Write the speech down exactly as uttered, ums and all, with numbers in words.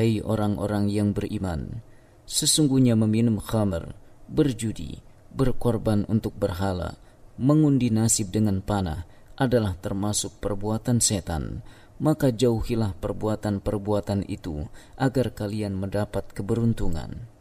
Hai orang-orang yang beriman, sesungguhnya meminum khamr, berjudi, berkorban untuk berhala, mengundi nasib dengan panah adalah termasuk perbuatan setan. Maka jauhilah perbuatan-perbuatan itu agar kalian mendapat keberuntungan.